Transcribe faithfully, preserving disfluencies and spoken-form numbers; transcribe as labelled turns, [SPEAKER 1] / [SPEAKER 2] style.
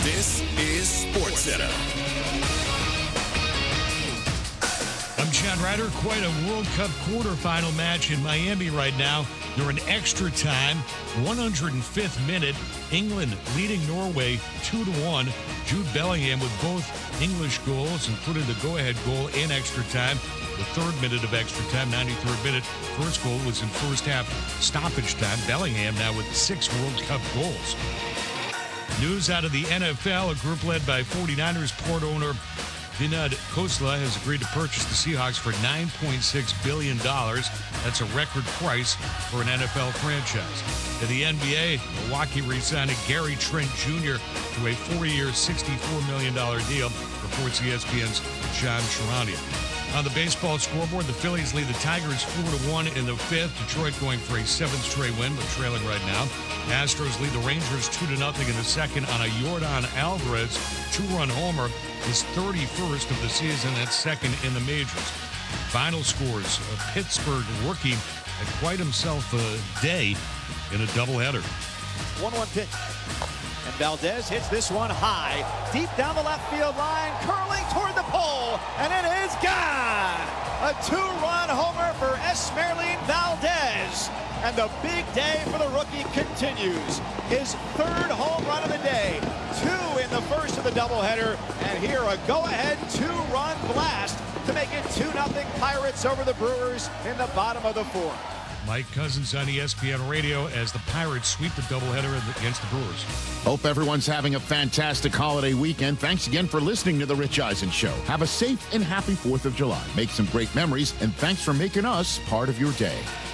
[SPEAKER 1] This is SportsCenter.
[SPEAKER 2] I'm John Ryder. Quite a World Cup quarterfinal match in Miami right now. They're in extra time, one hundred fifth minute. England leading Norway two to one. Jude Bellingham with both English goals, including the go-ahead goal in extra time. The third minute of extra time, ninety-third minute. First goal was in first half stoppage time. Bellingham now with six World Cup goals. News out of the N F L, a group led by forty-niners port owner Vinod Khosla has agreed to purchase the Seahawks for nine point six billion dollars. That's a record price for an N F L franchise. In the N B A, Milwaukee re-signed Gary Trent Junior to a four-year, sixty-four million dollars deal, reports E S P N's John Charania. On the baseball scoreboard, the Phillies lead the Tigers four to one in the fifth. Detroit going for a seventh straight win, but trailing right now. Astros lead the Rangers two to nothing in the second on a Yordan Alvarez two-run homer, his thirty-first of the season. That's second in the majors. Final scores: a Pittsburgh rookie had quite himself a day in a doubleheader.
[SPEAKER 3] one one pitch. And Valdez hits this one high, deep down the left field line, curling toward the pole, and it is gone! A two-run homer for Esmeralyn Valdez. And the big day for the rookie continues. His third home run of the day. Two in the first of the doubleheader. And here a go-ahead two-run blast to make it two nothing Pirates over the Brewers in the bottom of the fourth.
[SPEAKER 2] Mike Cousins on E S P N Radio as the Pirates sweep the doubleheader against the Brewers.
[SPEAKER 4] Hope everyone's having a fantastic holiday weekend. Thanks again for listening to The Rich Eisen Show. Have a safe and happy fourth of July. Make some great memories, and thanks for making us part of your day.